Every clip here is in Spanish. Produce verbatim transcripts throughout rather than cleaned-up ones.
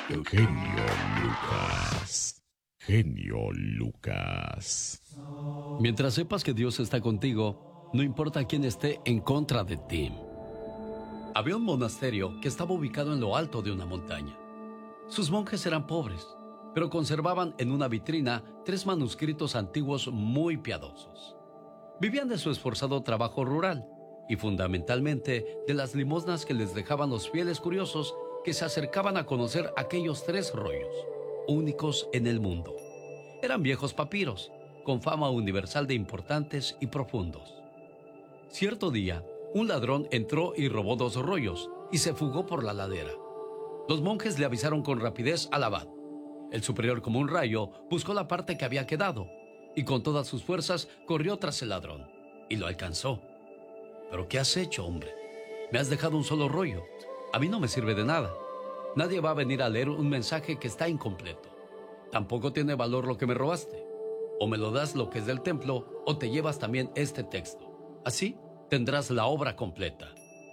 El genio Lucas. Genio Lucas. Mientras sepas que Dios está contigo, no importa quién esté en contra de ti. Había un monasterio que estaba ubicado en lo alto de una montaña. Sus monjes eran pobres, pero conservaban en una vitrina tres manuscritos antiguos muy piadosos. Vivían de su esforzado trabajo rural y fundamentalmente de las limosnas que les dejaban los fieles curiosos que se acercaban a conocer aquellos tres rollos, únicos en el mundo. Eran viejos papiros, con fama universal de importantes y profundos. Cierto día, un ladrón entró y robó dos rollos y se fugó por la ladera. Los monjes le avisaron con rapidez al abad. El superior, como un rayo, buscó la parte que había quedado y con todas sus fuerzas corrió tras el ladrón y lo alcanzó. ¿Pero qué has hecho, hombre? Me has dejado un solo rollo. A mí no me sirve de nada. Nadie va a venir a leer un mensaje que está incompleto. Tampoco tiene valor lo que me robaste. O me lo das lo que es del templo, o te llevas también este texto. Así tendrás la obra completa.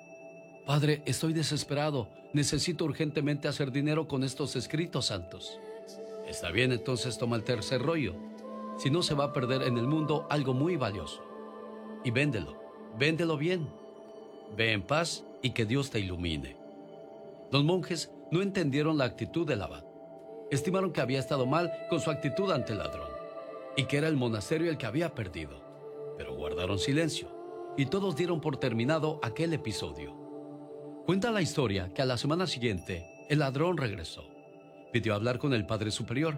Padre, estoy desesperado. Necesito urgentemente hacer dinero con estos escritos santos. Está bien, entonces toma el tercer rollo. Si no, se va a perder en el mundo algo muy valioso. Y véndelo, véndelo bien. Ve en paz y que Dios te ilumine. Los monjes no entendieron la actitud del abad. Estimaron que había estado mal con su actitud ante el ladrón y que era el monasterio el que había perdido. Pero guardaron silencio y todos dieron por terminado aquel episodio. Cuenta la historia que a la semana siguiente el ladrón regresó. Pidió hablar con el padre superior.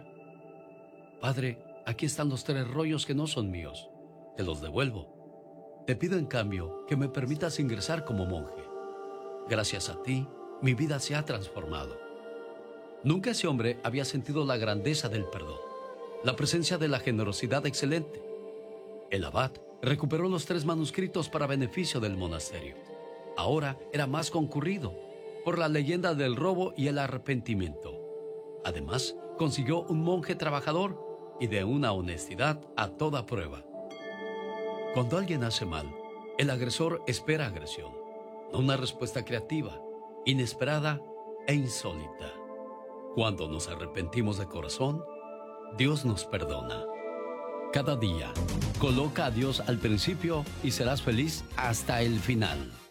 Padre, aquí están los tres rollos que no son míos. Te los devuelvo. Te pido en cambio que me permitas ingresar como monje. Gracias a ti, mi vida se ha transformado. Nunca ese hombre había sentido la grandeza del perdón, la presencia de la generosidad excelente. El abad recuperó los tres manuscritos para beneficio del monasterio. Ahora era más concurrido por la leyenda del robo y el arrepentimiento. Además, consiguió un monje trabajador y de una honestidad a toda prueba. Cuando alguien hace mal, el agresor espera agresión, no una respuesta creativa, inesperada e insólita. Cuando nos arrepentimos de corazón, Dios nos perdona. Cada día, coloca a Dios al principio y serás feliz hasta el final.